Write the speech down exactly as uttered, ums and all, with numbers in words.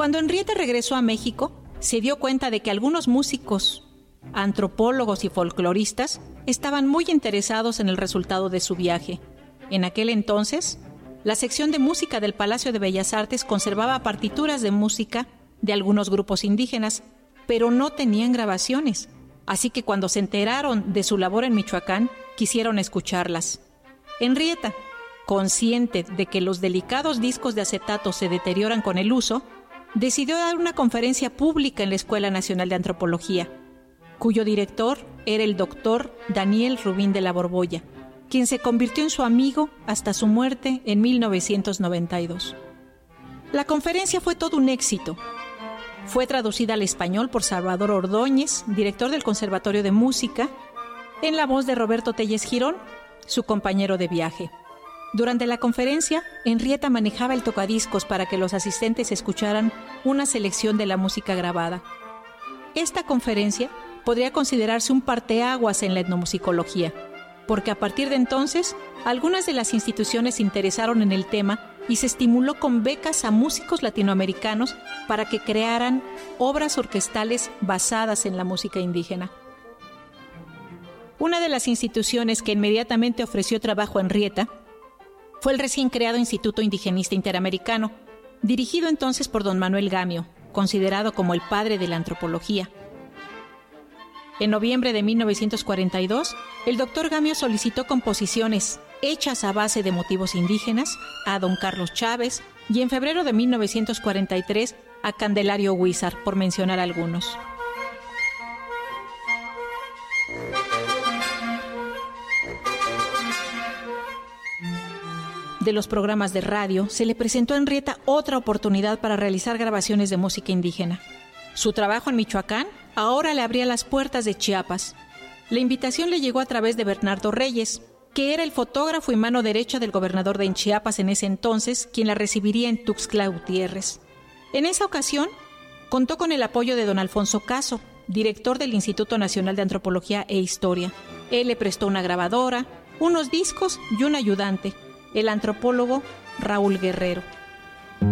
Cuando Henrietta regresó a México, se dio cuenta de que algunos músicos, antropólogos y folcloristas estaban muy interesados en el resultado de su viaje. En aquel entonces, la sección de música del Palacio de Bellas Artes conservaba partituras de música de algunos grupos indígenas, pero no tenían grabaciones. Así que cuando se enteraron de su labor en Michoacán, quisieron escucharlas. Henrietta, consciente de que los delicados discos de acetato se deterioran con el uso, decidió dar una conferencia pública en la Escuela Nacional de Antropología, cuyo director era el doctor Daniel Rubín de la Borbolla, quien se convirtió en su amigo hasta su muerte en mil novecientos noventa y dos. La conferencia fue todo un éxito. Fue traducida al español por Salvador Ordóñez, director del Conservatorio de Música, en la voz de Roberto Telles Girón, su compañero de viaje. Durante la conferencia, Henrietta manejaba el tocadiscos para que los asistentes escucharan una selección de la música grabada. Esta conferencia podría considerarse un parteaguas en la etnomusicología, porque a partir de entonces, algunas de las instituciones se interesaron en el tema y se estimuló con becas a músicos latinoamericanos para que crearan obras orquestales basadas en la música indígena. Una de las instituciones que inmediatamente ofreció trabajo a Henrietta fue el recién creado Instituto Indigenista Interamericano, dirigido entonces por don Manuel Gamio, considerado como el padre de la antropología. En noviembre de mil novecientos cuarenta y dos, el doctor Gamio solicitó composiciones hechas a base de motivos indígenas a don Carlos Chávez y en febrero de mil novecientos cuarenta y tres a Candelario Huízar, por mencionar algunos. De los programas de radio, se le presentó a Henrietta otra oportunidad para realizar grabaciones de música indígena. Su trabajo en Michoacán ahora le abría las puertas de Chiapas. La invitación le llegó a través de Bernardo Reyes, que era el fotógrafo y mano derecha del gobernador de Chiapas en ese entonces, quien la recibiría en Tuxtla Gutiérrez. En esa ocasión, contó con el apoyo de don Alfonso Caso, director del Instituto Nacional de Antropología e Historia. Él le prestó una grabadora, unos discos y un ayudante, el antropólogo Raúl Guerrero.